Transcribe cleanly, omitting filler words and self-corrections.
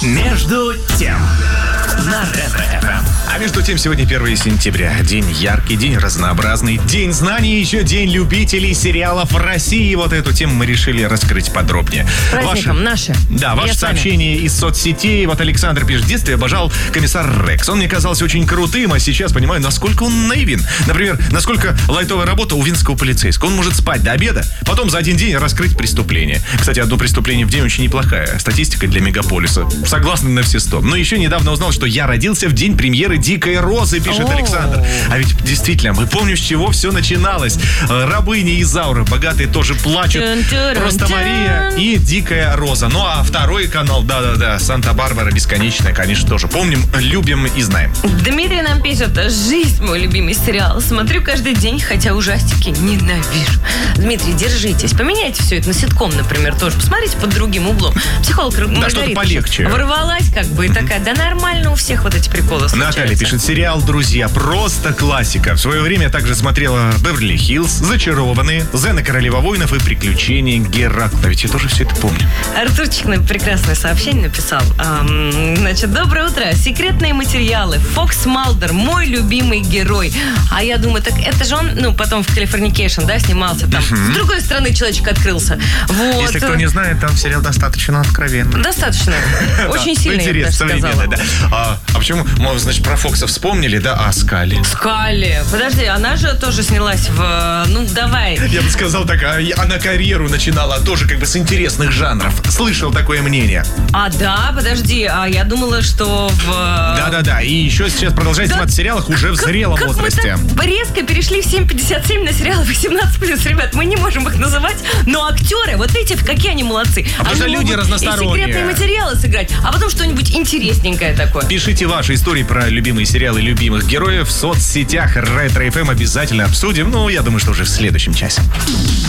Между тем на Ретро-ФМ. А между тем, сегодня 1 сентября. День яркий, день разнообразный, день знаний, еще день любителей сериалов в России. Вот эту тему мы решили раскрыть подробнее. Праздником наше. Да, ваше сообщение из соцсетей. Вот Александр пишет: в детстве обожал комиссар Рекс. Он мне казался очень крутым, а сейчас понимаю, насколько он наивен. Например, насколько лайтовая работа у винского полицейского. Он может спать до обеда, потом за один день раскрыть преступление. Кстати, одно преступление в день очень неплохая статистика для мегаполиса. Согласны на все 100. Но еще недавно узнал, что я родился в день премьеры «Дикой розы», пишет Александр. А ведь действительно, мы помним, с чего все начиналось. Рабыни Изаура, богатые тоже плачут. Просто Мария и «Дикая роза». Ну а второй канал, да-да-да, «Санта-Барбара бесконечная», конечно, тоже помним, любим и знаем. Дмитрий нам пишет: жизнь мой любимый сериал. Смотрю каждый день, хотя ужастики ненавижу. Дмитрий, держитесь. Поменяйте все это на ситком, например, тоже. Посмотрите под другим углом. Психолог Маргарита что-то полегче. Ворвалась как бы и такая: да нормально, у всех вот эти приколы случаются. Наталья пишет: сериал «Друзья» просто классика. В свое время я также смотрела «Беверли-Хиллз», «Зачарованные», «Зена Королева воинов» и «Приключения Геракла». Ведь я тоже все это помню. Артурчик нам прекрасное сообщение написал. Значит, доброе утро. Секретные материалы. Фокс Малдер, мой любимый герой. А я думаю, так это же он, потом в «Калифорникейшн», да, снимался там. С другой стороны человек открылся. Вот. Если кто не знает, там сериал достаточно откровенный. Достаточно. Очень сильно, я бы даже сказала. Да. А почему, значит, про Фокса вспомнили, да? А Скалли? Скалли. Подожди, она же тоже снялась в... давай. Я бы сказал так, она карьеру начинала тоже как бы с интересных жанров. Слышал такое мнение. Да, подожди, я думала, что в... Да-да-да, и еще сейчас продолжает сниматься в сериалах уже в зрелом возрасте. Мы так резко перешли в 7.57 на сериалы 18+. Ребят, мы не можем их называть, но актеры, вот видите, какие они молодцы. Потому что люди разносторонние. И секретные материалы сыграть, а потом что-нибудь интересненькое такое. Пишите ваши истории про любимые сериалы, любимых героев в соцсетях. Ретро-ФМ обязательно обсудим. Я думаю, что уже в следующем часе.